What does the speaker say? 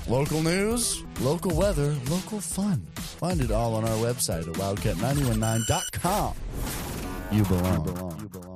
Local news, local weather, local fun. Find it all on our website at wildcat919.com. You belong.